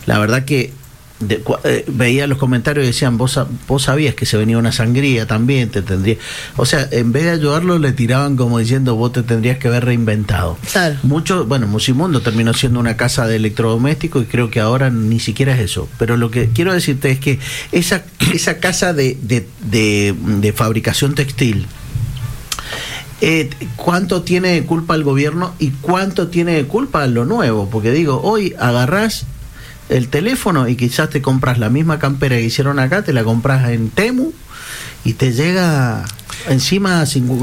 la verdad que veía los comentarios y decían, vos sabías que se venía una sangría también, te tendría, o sea, en vez de ayudarlo le tiraban como diciendo, vos te tendrías que haber reinventado. Claro. Musimundo terminó siendo una casa de electrodomésticos y creo que ahora ni siquiera es eso, pero lo que quiero decirte es que esa casa de fabricación textil, ¿cuánto tiene de culpa el gobierno y cuánto tiene de culpa lo nuevo? Porque digo, hoy agarrás el teléfono y quizás te compras la misma campera que hicieron acá, te la compras en Temu y te llega encima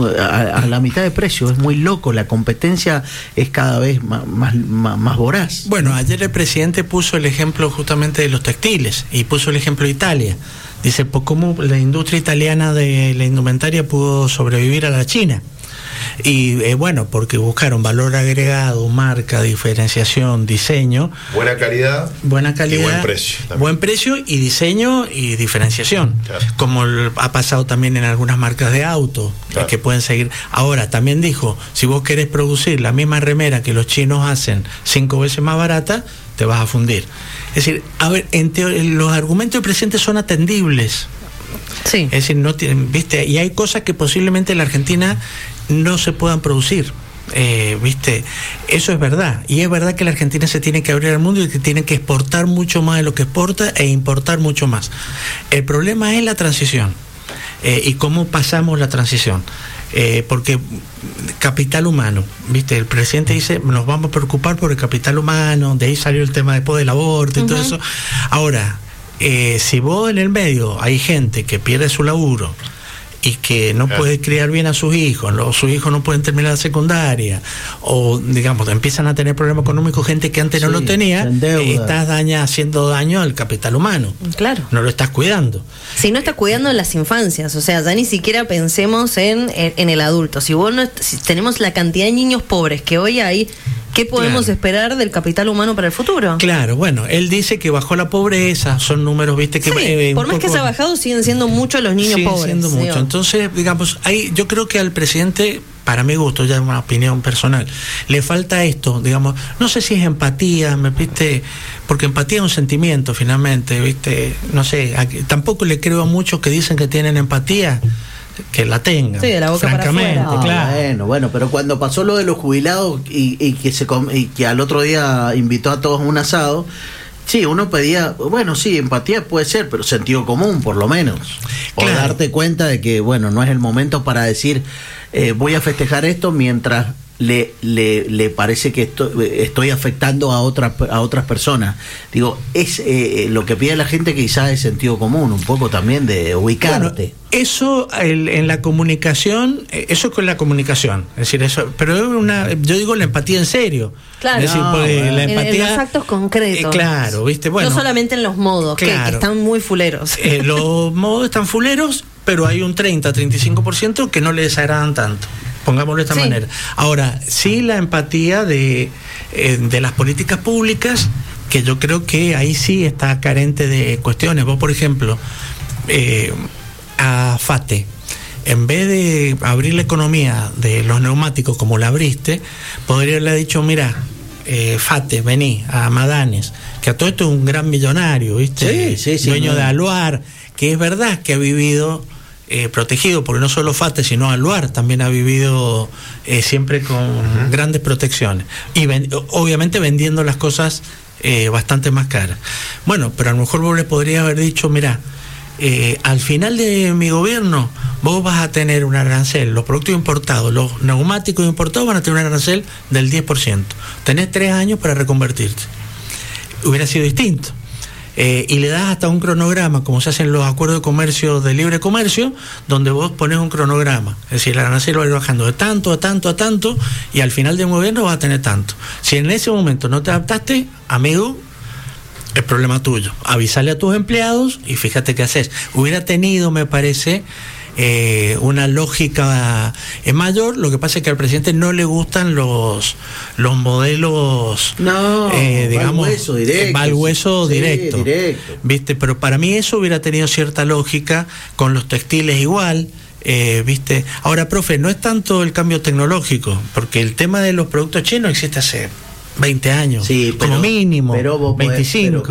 a la mitad de precio. Es muy loco, la competencia es cada vez más voraz. Bueno, ayer el presidente puso el ejemplo justamente de los textiles y puso el ejemplo de Italia. Dice, pues cómo la industria italiana de la indumentaria pudo sobrevivir a la China. Y bueno, porque buscaron valor agregado, marca, diferenciación, diseño. Buena calidad y buen precio. Buen precio y diseño y diferenciación. Claro. Como ha pasado también en algunas marcas de auto, claro, que pueden seguir. Ahora, también dijo, si vos querés producir la misma remera que los chinos hacen 5 veces más barata, te vas a fundir. Es decir, a ver, los argumentos del presidente son atendibles. Sí. Es decir, no tienen, ¿viste? Y hay cosas que posiblemente en la Argentina no se puedan producir, ¿viste? Eso es verdad. Y es verdad que la Argentina se tiene que abrir al mundo y que tiene que exportar mucho más de lo que exporta e importar mucho más. El problema es la transición y cómo pasamos la transición. Porque capital humano, ¿viste? El presidente dice, nos vamos a preocupar por el capital humano, de ahí salió el tema después del aborto y todo eso. Ahora, si vos en el medio hay gente que pierde su laburo y que no puede criar bien a sus hijos no pueden terminar la secundaria, o digamos, empiezan a tener problemas económicos, gente que antes no lo tenía, estás haciendo daño al capital humano. Claro. No lo estás cuidando. Si no estás cuidando las infancias, o sea, ya ni siquiera pensemos en el adulto. Si tenemos la cantidad de niños pobres que hoy hay, ¿qué podemos esperar del capital humano para el futuro? Claro, bueno, él dice que bajó la pobreza, son números, viste, que... Sí, por más que se ha bajado, siguen siendo muchos los niños pobres. Siguen siendo muchos. Entonces, digamos, yo creo que al presidente, para mi gusto, ya es una opinión personal, le falta esto, digamos, no sé si es empatía, ¿viste? Porque empatía es un sentimiento, finalmente, ¿viste? No sé, tampoco le creo a muchos que dicen que tienen empatía, que la tengan. Sí, de la boca francamente, para afuera. Claro. Bueno, pero cuando pasó lo de los jubilados y que al otro día invitó a todos a un asado, sí, uno pedía, bueno, sí, empatía puede ser, pero sentido común, por lo menos. O claro, darte cuenta de que, bueno, no es el momento para decir, voy a festejar esto mientras le parece que estoy afectando a otras personas. Digo, es lo que pide la gente, quizás es sentido común, un poco también de ubicarte. Bueno, eso en la comunicación, eso es con la comunicación, es decir, eso, pero yo digo la empatía en serio. Claro, es decir, la empatía, en los actos concretos. Claro, viste, bueno. No solamente en los modos, claro, que están muy fuleros. Los modos están fuleros, pero hay un 30-35% que no le desagradan tanto. Pongámoslo de esta manera. Ahora, sí, la empatía de las políticas públicas, que yo creo que ahí sí está carente de cuestiones. Vos, por ejemplo, a FATE, en vez de abrir la economía de los neumáticos como la abriste, podría haberle dicho, mira, FATE, vení a Madanes, que a todo esto es un gran millonario, ¿viste? Sí, dueño de Aluar, que es verdad que ha vivido protegido, porque no solo FATE, sino Aluar también ha vivido siempre con grandes protecciones. Y obviamente vendiendo las cosas bastante más caras. Bueno, pero a lo mejor vos le podrías haber dicho, mira, al final de mi gobierno vos vas a tener un arancel, los productos importados, los neumáticos importados van a tener un arancel del 10%. Tenés 3 años para reconvertirte. Hubiera sido distinto. Y le das hasta un cronograma, como se hacen los acuerdos de comercio, de libre comercio, donde vos pones un cronograma, es decir, el arancel va a ir bajando de tanto a tanto a tanto, y al final del gobierno vas a tener tanto. Si en ese momento no te adaptaste, amigo, es problema tuyo. Avisale a tus empleados y fíjate qué haces. Hubiera tenido, me parece, una lógica mayor. Lo que pasa es que al presidente no le gustan los modelos, digamos, va al hueso directo, ¿viste? Pero para mí eso hubiera tenido cierta lógica, con los textiles igual. ¿Viste? Ahora, profe, no es tanto el cambio tecnológico, porque el tema de los productos chinos existe hace 20 años, como mínimo, 25.